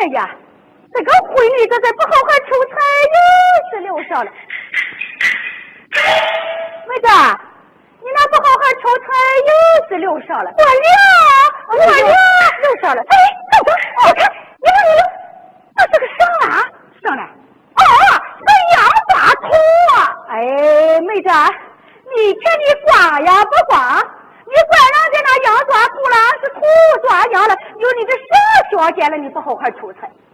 呀，这个闺女这不好好出彩又是溜梢了。妹子，你那不好好出彩又是溜梢了。我溜溜梢了。哎，等等，我看你这是个啥啊？上来。哦，是羊刮土啊！哎，妹子，你看你刮呀不刮？你管人家那羊抓土了，是土抓羊了，有你这啥条件了？你不好好出彩。